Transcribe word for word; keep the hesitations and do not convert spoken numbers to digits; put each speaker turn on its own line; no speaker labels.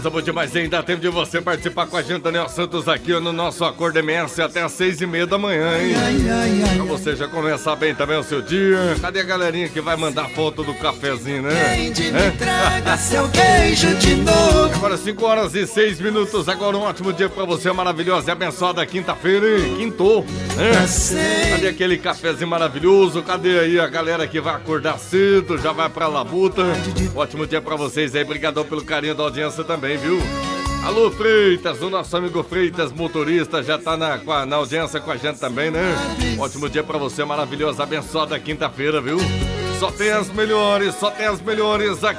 Coisa boa demais, hein? Dá tempo de você participar com a gente, Daniel Santos, aqui no nosso Acordo M S até às seis e meia da manhã, hein? Pra você já começar bem também o seu dia. Cadê a galerinha que vai mandar foto do cafezinho, né? É? Seu beijo de novo. Agora cinco horas e seis minutos. Agora um ótimo dia pra você, maravilhosa e abençoada quinta-feira, hein? Quintou, né? Cadê aquele cafezinho maravilhoso? Cadê aí a galera que vai acordar cedo, já vai pra labuta? Ótimo dia pra vocês aí. Obrigadão pelo carinho da audiência também, viu? Alô, Freitas, o nosso amigo Freitas, motorista, já tá na, na audiência com a gente também, né? Ótimo dia pra você, maravilhosa, abençoada quinta-feira, viu? Só tem as melhores, só tem as melhores aqui.